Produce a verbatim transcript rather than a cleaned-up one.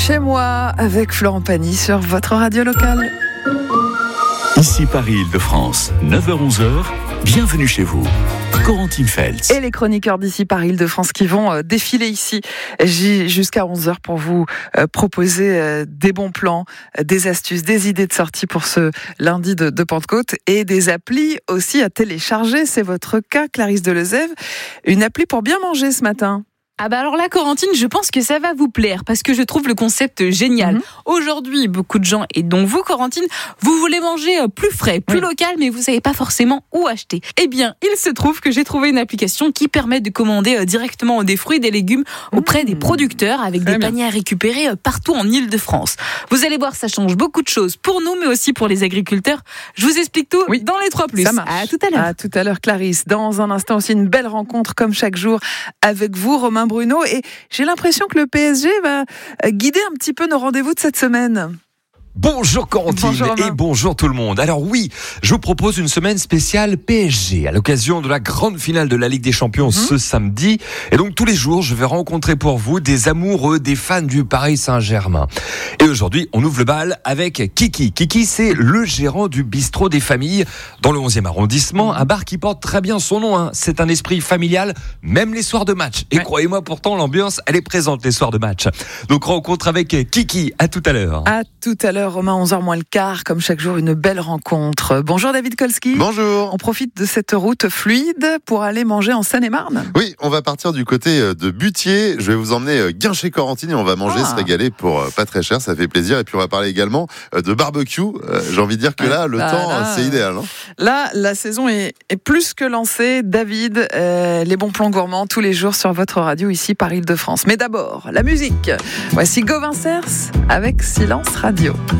Chez moi, avec Florent Pagny sur votre radio locale. Ici Paris-Île-de-France, neuf heures onze, bienvenue chez vous. Corentine Feltz. Et les chroniqueurs d'ici Paris-Île-de-France qui vont euh, défiler ici jusqu'à onze heures pour vous euh, proposer euh, des bons plans, euh, des astuces, des idées de sortie pour ce lundi de, de Pentecôte et des applis aussi à télécharger. C'est votre cas, Clarisse Delezève. Une appli pour bien manger ce matin. Ah bah alors là, Corentine, je pense que ça va vous plaire parce que je trouve le concept génial. Mmh. Aujourd'hui, beaucoup de gens, et dont vous, Corentine, vous voulez manger plus frais, plus oui. local, mais vous savez pas forcément où acheter. Eh bien, il se trouve que j'ai trouvé une application qui permet de commander directement des fruits et des légumes auprès mmh. des producteurs avec Très des bien. paniers à récupérer partout en Île-de-France. Vous allez voir, ça change beaucoup de choses pour nous, mais aussi pour les agriculteurs. Je vous explique tout oui. dans les trois plus. Ça marche. À tout à l'heure. À tout à l'heure, Clarisse. Dans un instant aussi, une belle rencontre comme chaque jour avec vous, Romain Bruno, et j'ai l'impression que le P S G va guider un petit peu nos rendez-vous de cette semaine. Bonjour Corentine bonjour et bonjour tout le monde. Alors oui, je vous propose une semaine spéciale P S G à l'occasion de la grande finale de la Ligue des Champions mmh. ce samedi. Et donc tous les jours, je vais rencontrer pour vous des amoureux, des fans du Paris Saint-Germain. Et aujourd'hui, on ouvre le bal avec Kiki. Kiki, c'est le gérant du bistrot des familles dans le onzième arrondissement. Un bar qui porte très bien son nom. Hein. C'est un esprit familial, même les soirs de match. Et ouais. croyez-moi, pourtant, l'ambiance, elle est présente les soirs de match. Donc rencontre avec Kiki. À tout à l'heure. À tout à l'heure. Romain, onze heures moins le quart, comme chaque jour, une belle rencontre. Bonjour David Kolski. Bonjour. On profite de cette route fluide pour aller manger en Seine-et-Marne. Oui, on va partir du côté de Butier. Je vais vous emmener gain chez Corentine et on va manger, ah. se régaler pour pas très cher, ça fait plaisir. Et puis on va parler également de barbecue. J'ai envie de dire que là, le bah, temps, là, c'est idéal. Hein. Là, la saison est, est plus que lancée. David, euh, les bons plans gourmands tous les jours sur votre radio ici, Paris-Île-de-France. Mais d'abord, la musique. Voici Gauvin Cers avec Silence Radio.